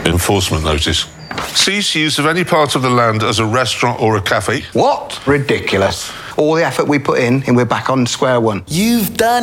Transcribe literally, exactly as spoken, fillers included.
Enforcement notice. Cease use of any part of the land as a restaurant or a cafe. What? Ridiculous. All the effort we put in, and we're back on square one. You've done